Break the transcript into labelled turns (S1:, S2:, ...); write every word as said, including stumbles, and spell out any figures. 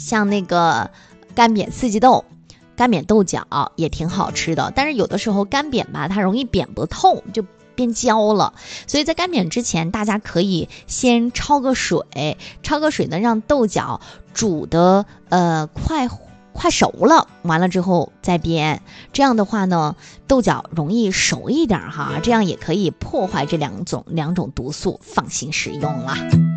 S1: 像那个干煸四季豆、干煸豆角也挺好吃的，但是有的时候干煸吧，它容易煸不透，就变焦了，所以在干煸之前，大家可以先焯个水，焯个水呢，让豆角煮的呃快快熟了，完了之后再煸，这样的话呢，豆角容易熟一点哈，这样也可以破坏这两种两种毒素，放心食用啦。